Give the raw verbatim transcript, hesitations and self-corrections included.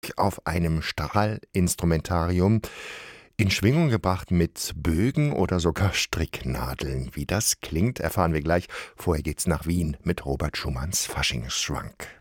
auf einem Strahlinstrumentarium, in Schwingung gebracht mit Bögen oder sogar Stricknadeln. Wie das klingt, erfahren wir gleich. Vorher geht's nach Wien mit Robert Schumanns Faschingsschwank.